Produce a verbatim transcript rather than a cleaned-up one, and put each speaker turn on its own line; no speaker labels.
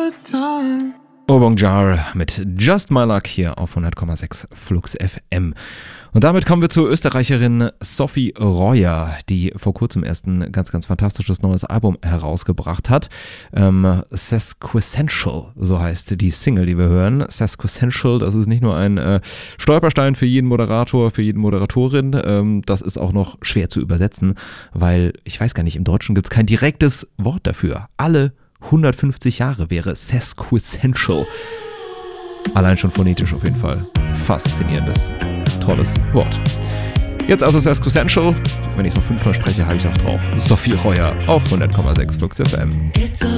Obong Jar mit Just My Luck hier auf hundert Komma sechs Flux F M. Und damit kommen wir zur Österreicherin Sophie Royer, die vor kurzem erst ein ganz, ganz fantastisches neues Album herausgebracht hat. Ähm, Sesquissential, so heißt die Single, die wir hören. Sesquissential, das ist nicht nur ein äh, Stolperstein für jeden Moderator, für jeden Moderatorin. Ähm, das ist auch noch schwer zu übersetzen, weil, ich weiß gar nicht, im Deutschen gibt es kein direktes Wort dafür. Alle hundertfünfzig Jahre wäre Sesquissential. Allein schon phonetisch auf jeden Fall. Faszinierendes, tolles Wort. Jetzt also Sesquissential. Wenn ich es noch fünfmal spreche, halte ich es auch drauf. Sophie Royer auf hundert Komma sechs Flux F M.
It's